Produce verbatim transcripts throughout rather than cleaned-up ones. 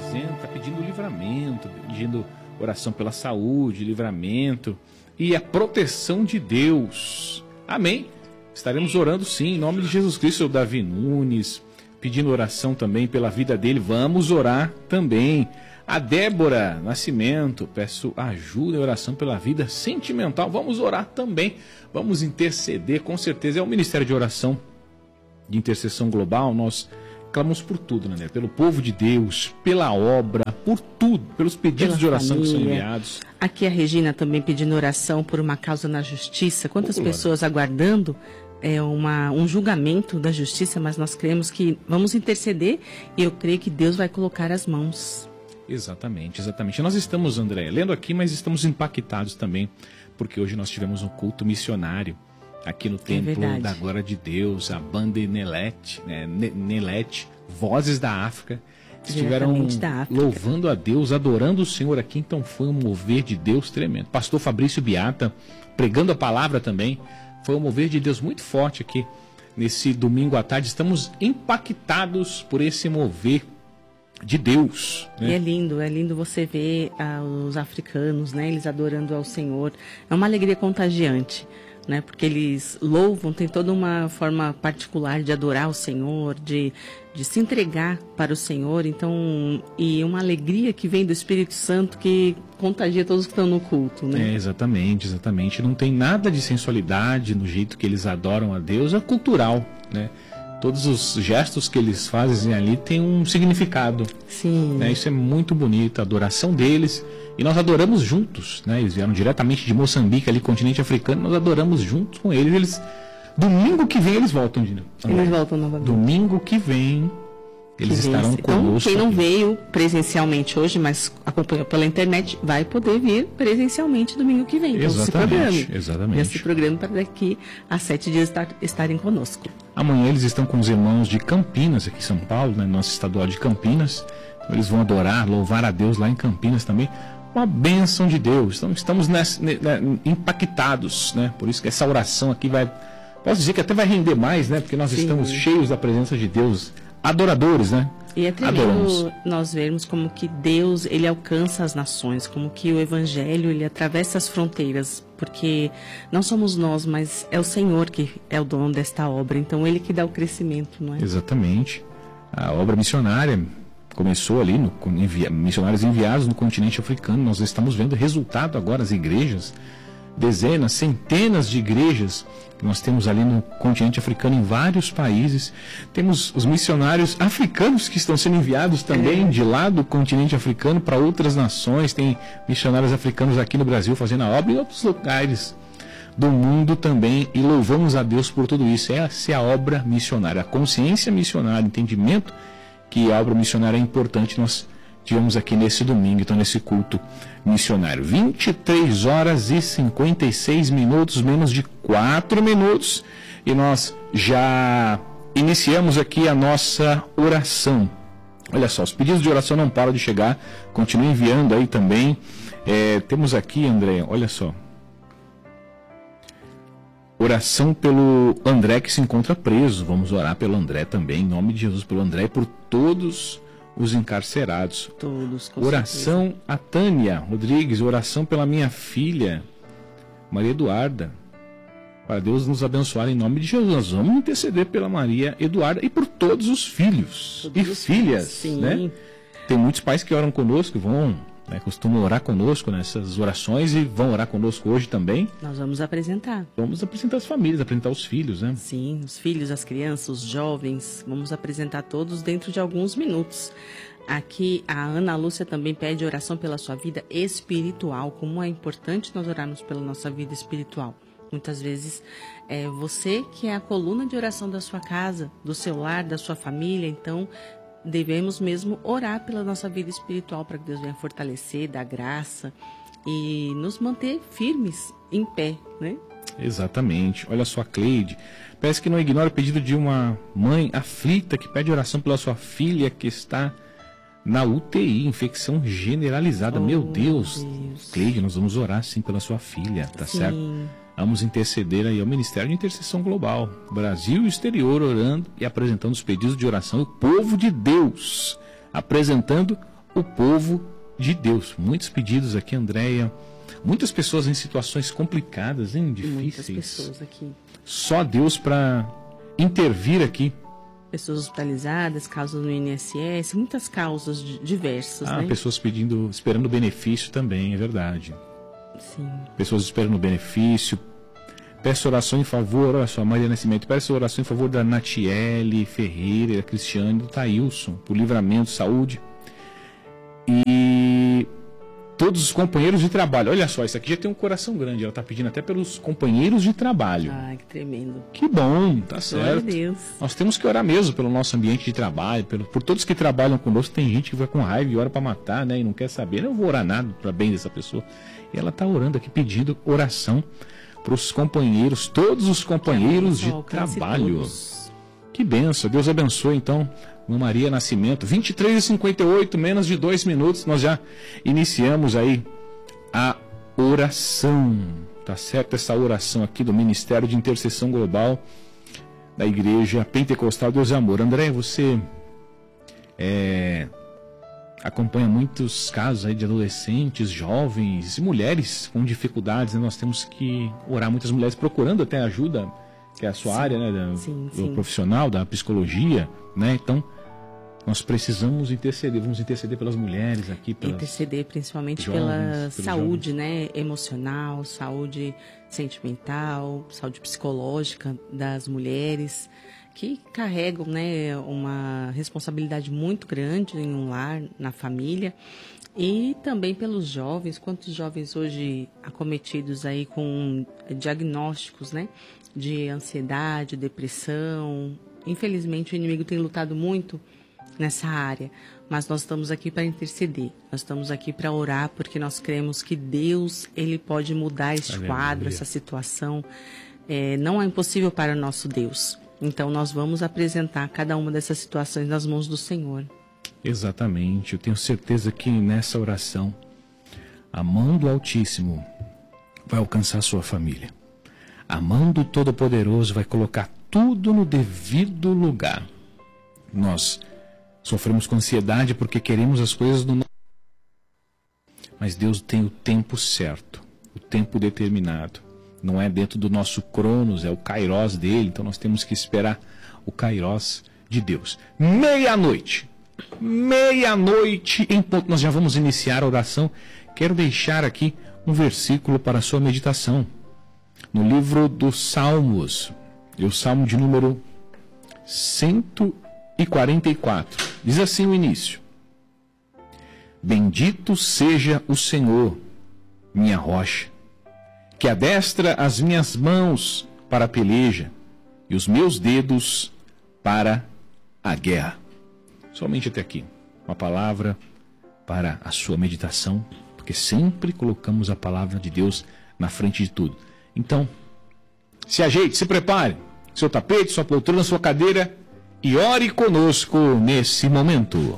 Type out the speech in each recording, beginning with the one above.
apresenta pedindo livramento, pedindo oração pela saúde, livramento e a proteção de Deus. Amém? Estaremos orando sim, em nome de Jesus Cristo, o Davi Nunes, pedindo oração também pela vida dele. Vamos orar também. A Débora Nascimento, peço ajuda e oração pela vida sentimental. Vamos orar também. Vamos interceder, com certeza. É o Ministério de Oração de Intercessão Global. Nós clamamos por tudo, né? Pelo povo de Deus, pela obra, por tudo, pelos pedidos pela de oração família. Que são enviados. Aqui a Regina também pedindo oração por uma causa na justiça. Quantas Popular. pessoas aguardando é, uma, um julgamento da justiça, mas nós cremos que vamos interceder e eu creio que Deus vai colocar as mãos. Exatamente, exatamente. Nós estamos, André, lendo aqui, mas estamos impactados também, porque hoje nós tivemos um culto missionário aqui no Templo é da Glória de Deus, a banda Nelete, né, Nelete, Vozes da África, estiveram África. louvando a Deus, adorando o Senhor aqui, então foi um mover de Deus tremendo. Pastor Fabrício Biata, pregando a palavra também, foi um mover de Deus muito forte aqui, nesse domingo à tarde. Estamos impactados por esse mover de Deus, né? E é lindo, é lindo você ver ah, os africanos, né, eles adorando ao Senhor. É uma alegria contagiante, né, porque eles louvam, tem toda uma forma particular de adorar o Senhor, de, de se entregar para o Senhor. Então, e uma alegria que vem do Espírito Santo que contagia todos que estão no culto, né? É, exatamente, exatamente. Não tem nada de sensualidade no jeito que eles adoram a Deus, é cultural, né? Todos os gestos que eles fazem ali têm um significado. Sim. Né? Isso é muito bonito, a adoração deles. E nós adoramos juntos, né? Eles vieram diretamente de Moçambique, ali, continente africano. Nós adoramos juntos com eles. Eles domingo que vem eles voltam, Dina. Eles voltam novamente. Domingo que vem eles que estarão então, conosco. Quem não aqui. veio presencialmente hoje, mas acompanhou pela internet, vai poder vir presencialmente domingo que vem. Então, exatamente, se exatamente. Já se programa para daqui a sete dias estar, estarem conosco. Amanhã eles estão com os irmãos de Campinas, aqui em São Paulo, né? Nosso estadual de Campinas. Então, eles vão adorar, louvar a Deus lá em Campinas também. Uma bênção de Deus. Então, estamos nessa, né, impactados, né? Por isso que essa oração aqui vai... Posso dizer que até vai render mais, né? Porque nós Sim. estamos cheios da presença de Deus. Adoradores, né? E é tremendo nós vermos como que Deus, ele alcança as nações, como que o Evangelho, ele atravessa as fronteiras, porque não somos nós, mas é o Senhor que é o dono desta obra, então ele que dá o crescimento, não é? Exatamente. A obra missionária começou ali, no, envia, missionários enviados no continente africano. Nós estamos vendo resultado agora, as igrejas, dezenas, centenas de igrejas que nós temos ali no continente africano, em vários países. Temos os missionários africanos que estão sendo enviados também é. de lá do continente africano para outras nações. Tem missionários africanos aqui no Brasil fazendo a obra, em outros lugares do mundo também, e louvamos a Deus por tudo isso. Essa é a obra missionária, a consciência missionária, entendimento que a obra missionária é importante. Nós tivemos aqui nesse domingo, então nesse culto missionário. vinte e três horas e cinquenta e seis minutos, menos de quatro minutos, e nós já iniciamos aqui a nossa oração. Olha só, os pedidos de oração não param de chegar, continue enviando aí também. É, temos aqui, André, olha só. Oração pelo André que se encontra preso. Vamos orar pelo André também, em nome de Jesus, pelo André e por todos os encarcerados. Todos, com oração certeza. A Tânia Rodrigues, oração pela minha filha, Maria Eduarda. Para Deus nos abençoar em nome de Jesus. Nós vamos interceder pela Maria Eduarda e por todos os filhos todos e os filhas. Filhos, né? Tem muitos pais que oram conosco, vão, né, costumam orar conosco nessas orações e vão orar conosco hoje também. Nós vamos apresentar. Vamos apresentar as famílias, apresentar os filhos, né? Sim, os filhos, as crianças, os jovens. Vamos apresentar todos dentro de alguns minutos. Aqui a Ana Lúcia também pede oração pela sua vida espiritual. Como é importante nós orarmos pela nossa vida espiritual. Muitas vezes é você que é a coluna de oração da sua casa, do seu lar, da sua família. Então, devemos mesmo orar pela nossa vida espiritual para que Deus venha fortalecer, dar graça e nos manter firmes, em pé, né? Exatamente. Olha só, a Cleide. Parece que não ignora o pedido de uma mãe aflita que pede oração pela sua filha que está na U T I, infecção generalizada. Oh, meu Deus. Deus. Cleide, nós vamos orar sim pela sua filha, tá sim. certo? Vamos interceder aí ao Ministério de Intercessão Global, Brasil e exterior, orando e apresentando os pedidos de oração. O povo de Deus apresentando o povo de Deus. Muitos pedidos aqui, Andréia. Muitas pessoas em situações complicadas, hein? Difíceis. Muitas pessoas aqui. Só Deus para intervir aqui. Pessoas hospitalizadas, causas no I N S S, muitas causas diversas, ah, né? Pessoas pedindo, esperando benefício também, é verdade. Sim. Pessoas esperando benefício. Peço oração em favor, olha só, Maria Nascimento, peço oração em favor da Natiele Ferreira, da Cristiane, do Taílson, por livramento, saúde. E todos os companheiros de trabalho. Olha só, isso aqui já tem um coração grande. Ela está pedindo até pelos companheiros de trabalho. Ai, que tremendo. Que bom, tá certo. Glória a Deus. Nós temos que orar mesmo pelo nosso ambiente de trabalho, pelo, por todos que trabalham conosco. Tem gente que vai com raiva e ora para matar, né? E não quer saber. Eu não vou orar nada para bem dessa pessoa. E ela está orando aqui, pedindo oração para os companheiros, todos os companheiros de trabalho. Todos. Que benção. Deus abençoe, então. Maria Nascimento, vinte e três e cinquenta e oito, menos de dois minutos, nós já iniciamos aí a oração, tá certo? Essa oração aqui do Ministério de Intercessão Global da Igreja Pentecostal Deus é Amor. André, você é, acompanha muitos casos aí de adolescentes, jovens e mulheres com dificuldades, né? Nós temos que orar, muitas mulheres procurando até ajuda, que é a sua sim, área, né? Da, sim, do sim. profissional, da psicologia, né? Então, nós precisamos interceder, vamos interceder pelas mulheres aqui. Pelas interceder principalmente jovens, pela saúde, jovens. né, emocional, saúde sentimental, saúde psicológica das mulheres, que carregam, né, uma responsabilidade muito grande em um lar, na família, e também pelos jovens. Quantos jovens hoje acometidos aí com diagnósticos, né, de ansiedade, depressão. Infelizmente o inimigo tem lutado muito nessa área, mas nós estamos aqui para interceder, nós estamos aqui para orar, porque nós cremos que Deus, Ele pode mudar este Aleluia. Quadro, essa situação, é, não é impossível para o nosso Deus. Então nós vamos apresentar cada uma dessas situações nas mãos do Senhor. Exatamente, eu tenho certeza que nessa oração, a mão do Altíssimo vai alcançar a sua família, a mão do Todo-Poderoso vai colocar tudo no devido lugar. Nós sofremos com ansiedade porque queremos as coisas do nosso. Mas Deus tem o tempo certo, o tempo determinado. Não é dentro do nosso cronos, é o kairós dele. Então nós temos que esperar o kairós de Deus. Meia-noite, meia-noite em ponto, nós já vamos iniciar a oração. Quero deixar aqui um versículo para a sua meditação. No livro dos Salmos, é o Salmo de número cento e quarenta e quatro. Diz assim o início: Bendito seja o Senhor, minha rocha, que adestra as minhas mãos para a peleja e os meus dedos para a guerra. Somente até aqui, uma palavra para a sua meditação, porque sempre colocamos a palavra de Deus na frente de tudo. Então, se ajeite, se prepare, seu tapete, sua poltrona, sua cadeira, e ore conosco nesse momento.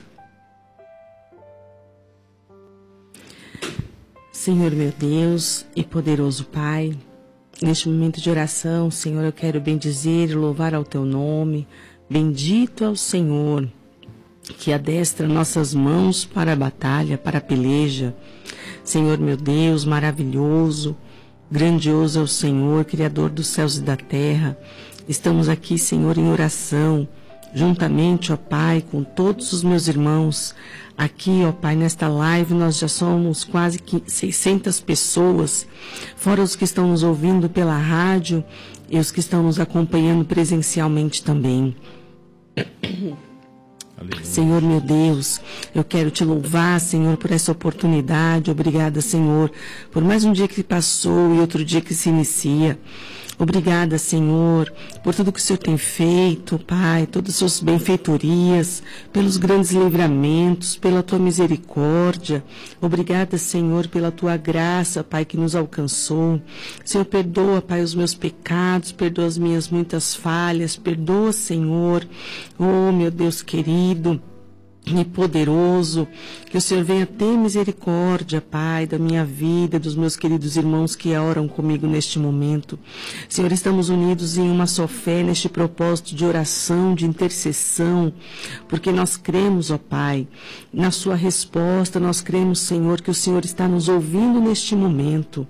Senhor meu Deus e poderoso Pai, neste momento de oração, Senhor, eu quero bendizer e louvar ao Teu nome. Bendito é o Senhor, que adestra nossas mãos para a batalha, para a peleja. Senhor meu Deus, maravilhoso, grandioso é o Senhor, Criador dos céus e da terra. Estamos aqui, Senhor, em oração, juntamente, ó Pai, com todos os meus irmãos. Aqui, ó Pai, nesta live, nós já somos quase seiscentas pessoas, fora os que estão nos ouvindo pela rádio e os que estão nos acompanhando presencialmente também. Aleluia. Senhor meu Deus, eu quero te louvar, Senhor, por essa oportunidade. Obrigada, Senhor, por mais um dia que passou e outro dia que se inicia. Obrigada, Senhor, por tudo que o Senhor tem feito, Pai, todas as suas benfeitorias, pelos grandes livramentos, pela tua misericórdia. Obrigada, Senhor, pela tua graça, Pai, que nos alcançou. Senhor, perdoa, Pai, os meus pecados, perdoa as minhas muitas falhas, perdoa, Senhor, oh, meu Deus querido. e poderoso, que o Senhor venha ter misericórdia, Pai, da minha vida, dos meus queridos irmãos que oram comigo neste momento. Senhor, estamos unidos em uma só fé, neste propósito de oração, de intercessão, porque nós cremos, ó Pai, na sua resposta, nós cremos, Senhor, que o Senhor está nos ouvindo neste momento.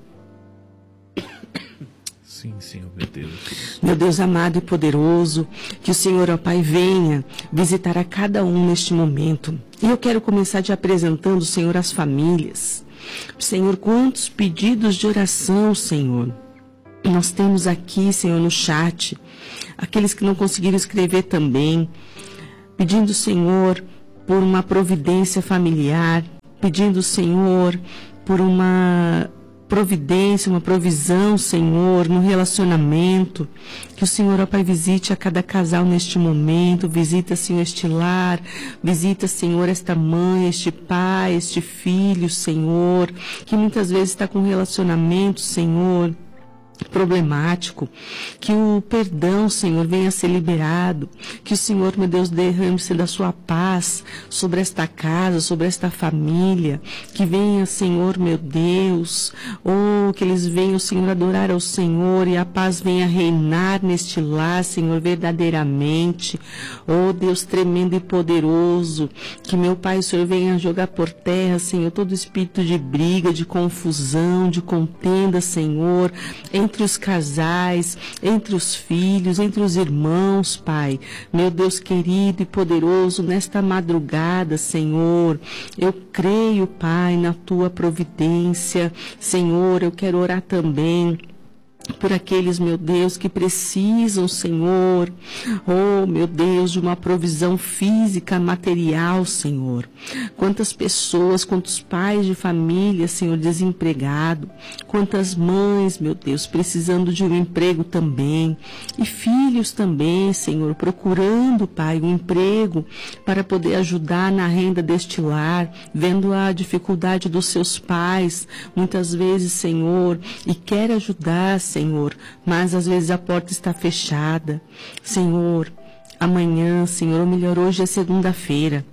Sim, Senhor, meu Deus. Meu Deus amado e poderoso, que o Senhor, ó Pai, venha visitar a cada um neste momento. E eu quero começar te apresentando, Senhor, as famílias. Senhor, quantos pedidos de oração, Senhor, nós temos aqui, Senhor, no chat. Aqueles que não conseguiram escrever também, pedindo, Senhor, por uma providência familiar, pedindo, Senhor, por uma providência, uma provisão, Senhor, no relacionamento. Que o Senhor, ó Pai, visite a cada casal neste momento, visita, Senhor, este lar, visita, Senhor, esta mãe, este pai, este filho, Senhor, que muitas vezes está com relacionamento, Senhor, problemático. Que o perdão, Senhor, venha a ser liberado, que o Senhor, meu Deus, derrame-se da sua paz sobre esta casa, sobre esta família, que venha, Senhor, meu Deus, oh, que eles venham, Senhor, adorar ao Senhor e a paz venha reinar neste lar, Senhor, verdadeiramente. Oh, Deus tremendo e poderoso, que meu Pai, o Senhor venha jogar por terra, Senhor, todo espírito de briga, de confusão, de contenda, Senhor, entre os casais, entre os filhos, entre os irmãos, Pai. Meu Deus querido e poderoso, nesta madrugada, Senhor, eu creio, Pai, na Tua providência. Senhor, eu quero orar também por aqueles, meu Deus, que precisam, Senhor, oh, meu Deus, de uma provisão física, material, Senhor. Quantas pessoas, quantos pais de família, Senhor, desempregado, quantas mães, meu Deus, precisando de um emprego também, e filhos também, Senhor, procurando, Pai, um emprego para poder ajudar na renda deste lar, vendo a dificuldade dos seus pais, muitas vezes, Senhor, e quer ajudar, Senhor, mas às vezes a porta está fechada. Senhor, amanhã, Senhor, ou melhor, hoje é segunda-feira.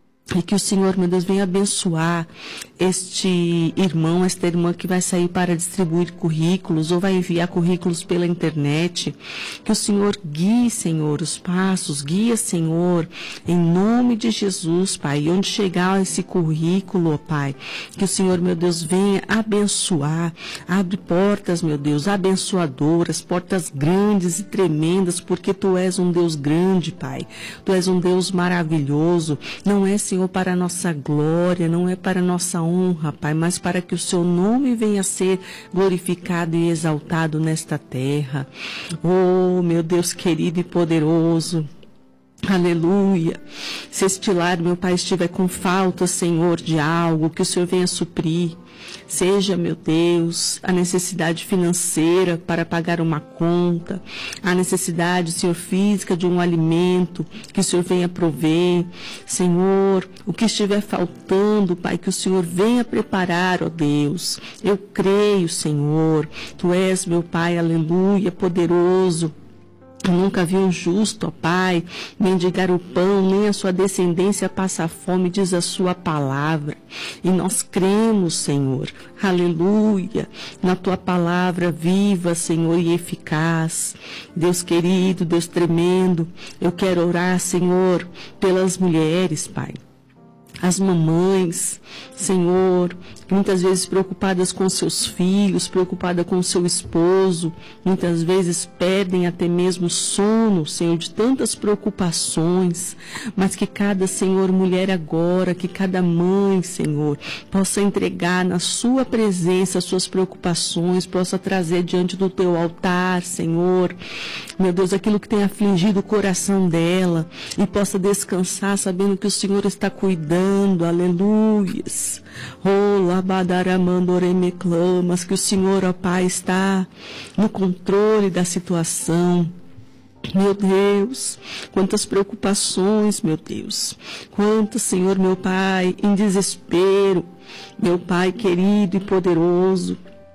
E que o Senhor, meu Deus, venha abençoar este irmão, esta irmã que vai sair para distribuir currículos ou vai enviar currículos pela internet. Que o Senhor guie, Senhor, os passos, guia, Senhor, em nome de Jesus, Pai. E onde chegar esse currículo, ó Pai, que o Senhor, meu Deus, venha abençoar. Abre portas, meu Deus, abençoadoras, portas grandes e tremendas, porque Tu és um Deus grande, Pai. Tu és um Deus maravilhoso. Não é, Senhor, para a nossa glória, não é para a nossa honra, Pai, mas para que o Seu nome venha a ser glorificado e exaltado nesta terra. Oh, meu Deus querido e poderoso, aleluia. Se este lar, meu Pai, estiver com falta, Senhor, de algo, que o Senhor venha suprir. Seja, meu Deus, a necessidade financeira para pagar uma conta, a necessidade, Senhor, física de um alimento, que o Senhor venha prover. Senhor, o que estiver faltando, Pai, que o Senhor venha preparar, ó Deus. Eu creio, Senhor, Tu és, meu Pai, aleluia, poderoso. Eu nunca vi um justo, ó Pai, mendigar o pão, nem a sua descendência passar fome, diz a Sua palavra. E nós cremos, Senhor, aleluia, na Tua palavra viva, Senhor, e eficaz. Deus querido, Deus tremendo, eu quero orar, Senhor, pelas mulheres, Pai. As mamães, Senhor, muitas vezes preocupadas com seus filhos, preocupadas com seu esposo, muitas vezes perdem até mesmo sono, Senhor, de tantas preocupações, mas que cada, Senhor, mulher agora, que cada mãe, Senhor, possa entregar na Sua presença as suas preocupações, possa trazer diante do Teu altar, Senhor, meu Deus, aquilo que tem afligido o coração dela, e possa descansar sabendo que o Senhor está cuidando. Aleluias. Oh, labadaramandoreme clamas, que o Senhor, ó Pai, está no controle da situação. Meu Deus, quantas preocupações, meu Deus. Quantas, Senhor, meu Pai, em desespero. Meu Pai querido e poderoso.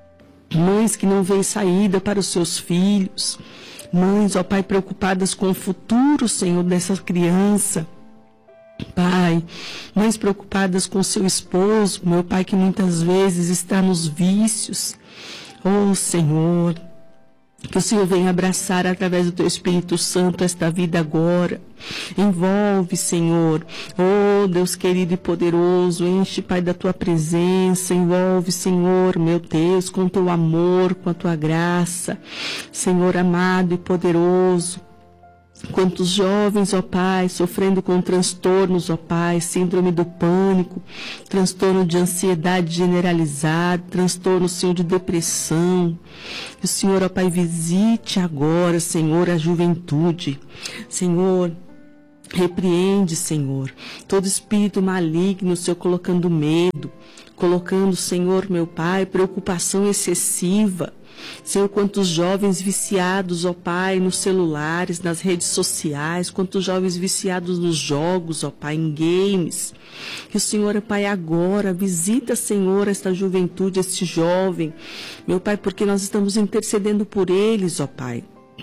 Mães que não veem saída para os seus filhos. Mães, ó Pai, preocupadas com o futuro, Senhor, dessa criança. Pai, mães preocupadas com seu esposo, meu Pai, que muitas vezes está nos vícios. Oh, Senhor, que o Senhor venha abraçar através do Teu Espírito Santo esta vida agora. Envolve, Senhor, oh Deus querido e poderoso, enche, Pai, da Tua presença. Envolve, Senhor, meu Deus, com Teu amor, com a Tua graça. Senhor amado e poderoso, quantos jovens, ó Pai, sofrendo com transtornos, ó Pai, síndrome do pânico, transtorno de ansiedade generalizada, transtorno, Senhor, de depressão. Que o Senhor, ó Pai, visite agora, Senhor, a juventude. Senhor, repreende, Senhor, todo espírito maligno, Senhor, colocando medo, colocando, Senhor, meu Pai, preocupação excessiva. Senhor, quantos jovens viciados, ó Pai, nos celulares, nas redes sociais, quantos jovens viciados nos jogos, ó Pai, em games. Que o Senhor, ó Pai, agora visita, Senhor, esta juventude, este jovem, meu Pai, porque nós estamos intercedendo por eles, ó Pai.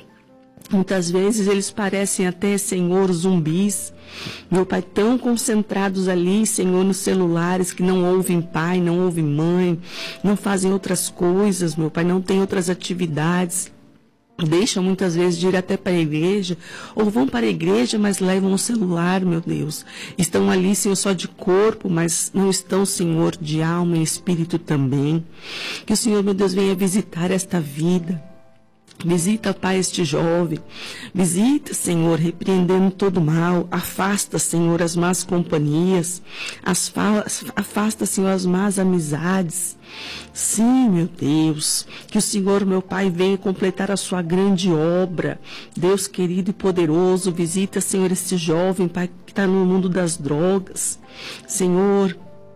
Muitas vezes eles parecem até, Senhor, zumbis, meu Pai, tão concentrados ali, Senhor, nos celulares, que não ouvem pai, não ouvem mãe, não fazem outras coisas, meu Pai, não têm outras atividades. Deixam muitas vezes de ir até para a igreja, ou vão para a igreja, mas levam o celular, meu Deus. Estão ali, Senhor, só de corpo, mas não estão, Senhor, de alma e espírito também. Que o Senhor, meu Deus, venha visitar esta vida. Visita, Pai, este jovem. Visita, Senhor, repreendendo todo mal. Afasta, Senhor, as más companhias. Afasta, Senhor, as más amizades. Sim, meu Deus, que o Senhor, meu Pai, venha completar a sua grande obra. Deus querido e poderoso, visita, Senhor, este jovem, Pai, que está no mundo das drogas. Senhor,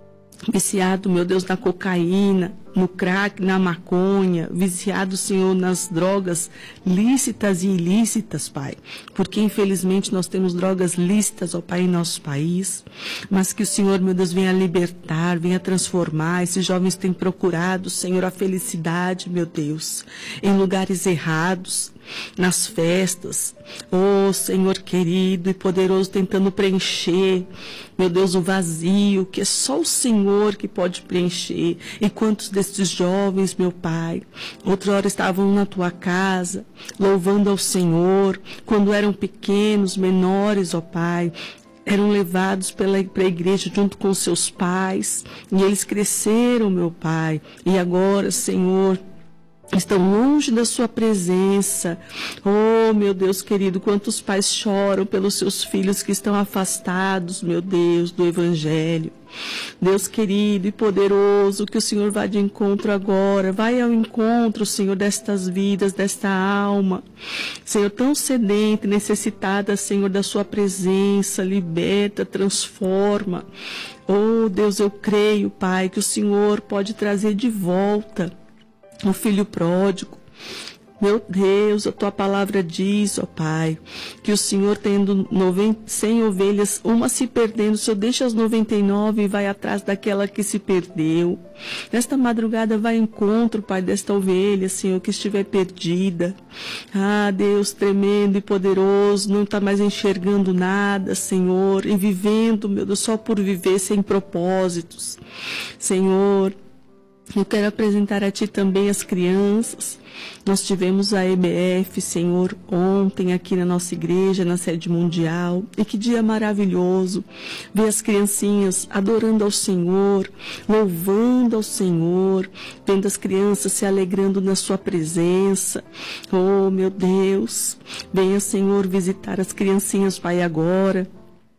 viciado, meu Deus, na cocaína, no crack, na maconha, viciado, Senhor, nas drogas lícitas e ilícitas, Pai. Porque, infelizmente, nós temos drogas lícitas, ó Pai, em nosso país. Mas que o Senhor, meu Deus, venha libertar, venha transformar. Esses jovens têm procurado, Senhor, a felicidade, meu Deus, em lugares errados, nas festas. Oh, Senhor querido e poderoso, tentando preencher, meu Deus, o vazio, que é só o Senhor que pode preencher. E quantos desses jovens, meu Pai, outra hora estavam na Tua casa, louvando ao Senhor, quando eram pequenos, menores, ó Pai, eram levados para a igreja junto com seus pais, e eles cresceram, meu Pai, e agora, Senhor, estão longe da sua presença. Oh, meu Deus querido, quantos pais choram pelos seus filhos que estão afastados, meu Deus, do Evangelho. Deus querido e poderoso, que o Senhor vá de encontro agora, vai ao encontro, Senhor, destas vidas, desta alma, Senhor, tão sedenta e necessitada, Senhor, da sua presença, liberta, transforma. Oh, Deus, eu creio, Pai, que o Senhor pode trazer de volta o filho pródigo. Meu Deus, a Tua palavra diz, ó Pai, que o Senhor, tendo cem ovelhas, uma se perdendo, o Senhor deixa as noventa e nove e vai atrás daquela que se perdeu. Nesta madrugada vai ao encontro, Pai, desta ovelha, Senhor, que estiver perdida. Ah, Deus tremendo e poderoso, não está mais enxergando nada, Senhor, e vivendo, meu Deus, só por viver sem propósitos. Senhor, eu quero apresentar a Ti também as crianças. Nós tivemos a E B F, Senhor, ontem aqui na nossa igreja, na sede mundial. E que dia maravilhoso ver as criancinhas adorando ao Senhor, louvando ao Senhor, vendo as crianças se alegrando na Sua presença. Oh, meu Deus, venha, Senhor, visitar as criancinhas, Pai, agora.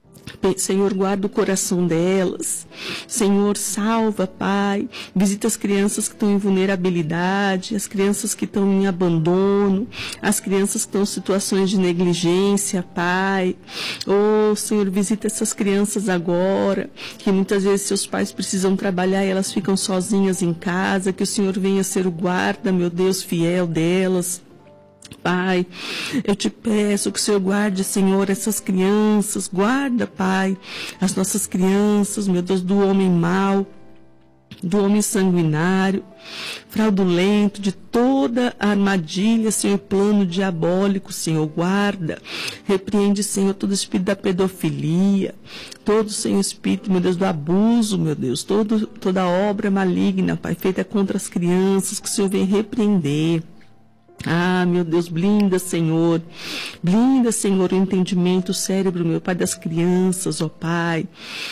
Senhor, guarda o coração delas. Senhor, salva, Pai. Visita as crianças que estão em vulnerabilidade, as crianças que estão em abandono, as crianças que estão em situações de negligência, Pai. Oh, Senhor, visita essas crianças agora, que muitas vezes seus pais precisam trabalhar e elas ficam sozinhas em casa. Que o Senhor venha ser o guarda, meu Deus, fiel delas. Pai, eu te peço que o Senhor guarde, Senhor, essas crianças, guarda, Pai, as nossas crianças, meu Deus, do homem mau, do homem sanguinário, fraudulento, de todo toda a armadilha, Senhor, plano diabólico, Senhor, guarda. Repreende, Senhor, todo espírito da pedofilia, todo, Senhor, espírito, meu Deus, do abuso, meu Deus, todo, toda obra maligna, Pai, feita contra as crianças, que o Senhor vem repreender. Ah, meu Deus, blinda, Senhor, blinda, Senhor, o entendimento, o cérebro, meu Pai, das crianças, ó Pai.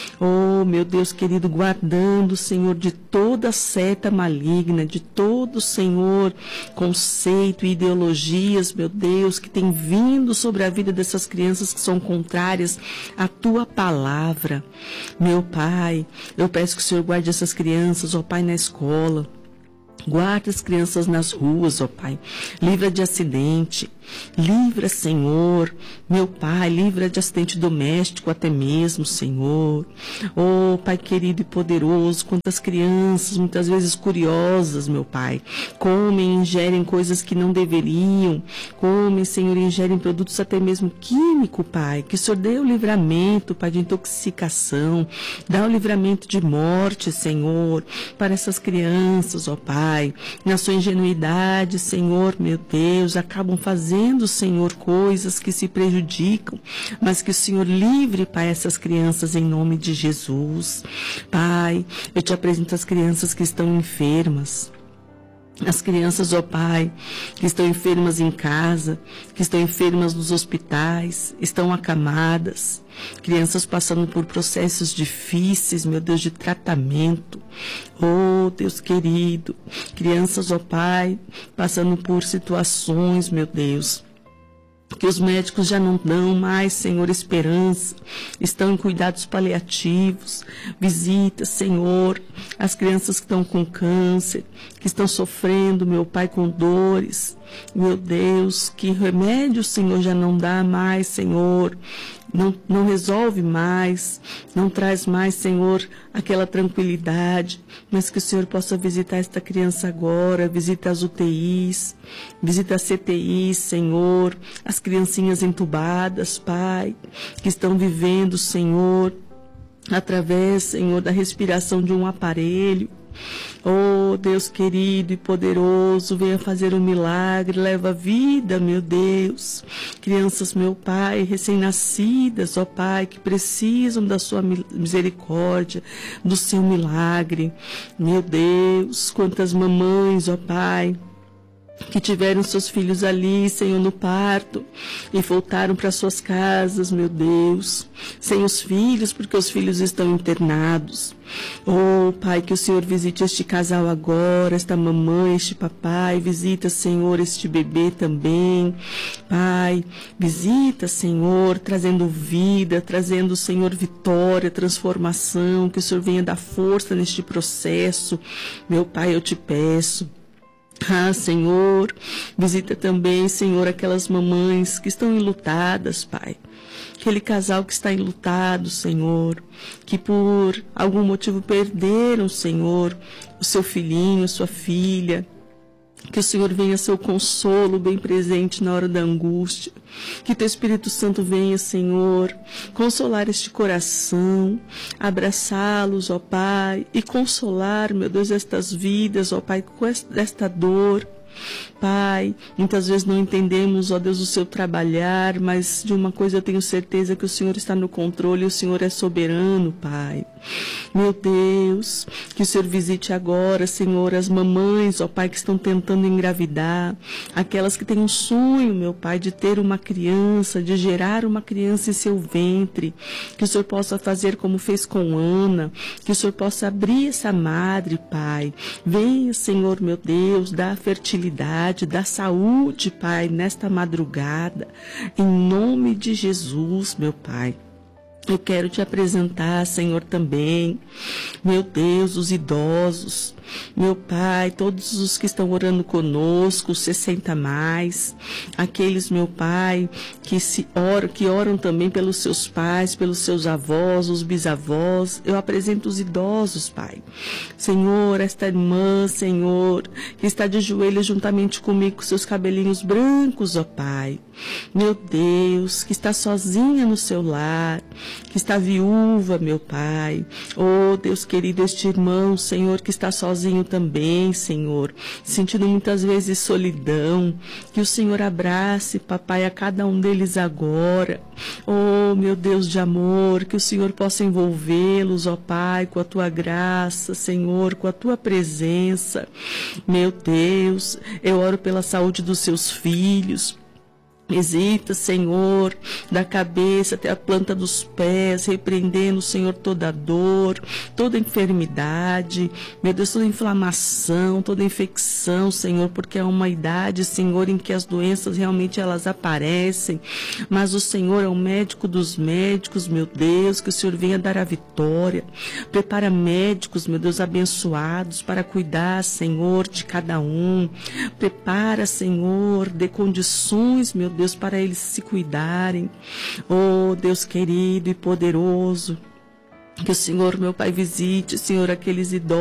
Oh, meu Deus querido, guardando, Senhor, de toda seta maligna, de todo, Senhor, conceito e ideologias, meu Deus, que tem vindo sobre a vida dessas crianças que são contrárias à Tua palavra. Meu Pai, eu peço que o Senhor guarde essas crianças, ó Pai, na escola. Guarda as crianças nas ruas, ó Pai. Livra de acidente. Livra, Senhor, meu Pai, livra de acidente doméstico até mesmo, Senhor. Oh, Pai querido e poderoso, quantas crianças, muitas vezes curiosas, meu Pai, comem, ingerem coisas que não deveriam, comem, Senhor, ingerem produtos até mesmo químicos, Pai. Que o Senhor dê o livramento, Pai, de intoxicação, dá o livramento de morte, Senhor, para essas crianças, ó Pai. Na sua ingenuidade, Senhor, meu Deus, acabam fazendo Fazendo, Senhor, coisas que se prejudicam, mas que o Senhor livre, Pai, essas crianças em nome de Jesus. Pai, eu te apresento as crianças que estão enfermas. As crianças, ó Pai, que estão enfermas em casa, que estão enfermas nos hospitais, estão acamadas, crianças passando por processos difíceis, meu Deus, de tratamento. Oh, Deus querido, crianças, ó Pai, passando por situações, meu Deus, que os médicos já não dão mais, Senhor, esperança, estão em cuidados paliativos. Visita, Senhor, as crianças que estão com câncer, que estão sofrendo, meu Pai, com dores. Meu Deus, que remédio, Senhor, já não dá mais, Senhor. Não, não resolve mais, não traz mais, Senhor, aquela tranquilidade, mas que o Senhor possa visitar esta criança agora, visita as U T Is, visita as C T Is, Senhor, as criancinhas entubadas, Pai, que estão vivendo, Senhor, através, Senhor, da respiração de um aparelho. Oh, Deus querido e poderoso, venha fazer um milagre, leva vida, meu Deus. Crianças, meu Pai, recém-nascidas, ó Pai, que precisam da sua misericórdia, do seu milagre. Meu Deus, quantas mamães, ó Pai, que tiveram seus filhos ali, Senhor, no parto, e voltaram para suas casas, meu Deus, sem os filhos, porque os filhos estão internados. Oh, Pai, que o Senhor visite este casal agora, esta mamãe, este papai, visita, Senhor, este bebê também. Pai, visita, Senhor, trazendo vida, trazendo, Senhor, vitória, transformação, que o Senhor venha dar força neste processo. Meu Pai, eu te peço. Ah, Senhor, visita também, Senhor, aquelas mamães que estão enlutadas, Pai. Aquele casal que está enlutado, Senhor, que por algum motivo perderam, Senhor, o seu filhinho, sua filha. Que o Senhor venha ser o consolo bem presente na hora da angústia. Que Teu Espírito Santo venha, Senhor, consolar este coração, abraçá-los, ó Pai, e consolar, meu Deus, estas vidas, ó Pai, com esta dor. Pai, muitas vezes não entendemos, ó Deus, o seu trabalhar, mas de uma coisa eu tenho certeza, que o Senhor está no controle e o Senhor é soberano, Pai. Meu Deus, que o Senhor visite agora, Senhor, as mamães, ó Pai, que estão tentando engravidar, aquelas que têm um sonho, meu Pai, de ter uma criança, de gerar uma criança em seu ventre, que o Senhor possa fazer como fez com Ana, que o Senhor possa abrir essa madre, Pai. Venha, Senhor, meu Deus, dar fertilidade, da saúde, Pai, nesta madrugada, em nome de Jesus, meu Pai. Eu quero te apresentar, Senhor, também, meu Deus, os idosos, meu Pai, todos os que estão orando conosco, sessenta a mais, aqueles, meu Pai, que se oram, que oram também pelos seus pais, pelos seus avós, os bisavós. Eu apresento os idosos, Pai. Senhor, esta irmã, Senhor, que está de joelhos juntamente comigo, com seus cabelinhos brancos, ó Pai. Meu Deus, que está sozinha no seu lar, que está viúva, meu Pai. Oh, Deus querido, querido, este irmão, Senhor, que está sozinho também, Senhor, sentindo muitas vezes solidão, que o Senhor abrace, papai, a cada um deles agora. Oh, meu Deus de amor, que o Senhor possa envolvê-los, ó Pai, com a tua graça, Senhor, com a tua presença. Meu Deus, eu oro pela saúde dos seus filhos. Visita, Senhor, da cabeça até a planta dos pés, repreendendo, Senhor, toda dor, toda enfermidade, meu Deus, toda inflamação, toda infecção, Senhor, porque é uma idade, Senhor, em que as doenças realmente elas aparecem, mas o Senhor é o médico dos médicos, meu Deus, que o Senhor venha dar a vitória. Prepara médicos, meu Deus, abençoados para cuidar, Senhor, de cada um. Prepara, Senhor, dê condições, meu Deus, para eles se cuidarem. Oh, Deus querido e poderoso, que o Senhor, meu Pai, visite, Senhor, aqueles idosos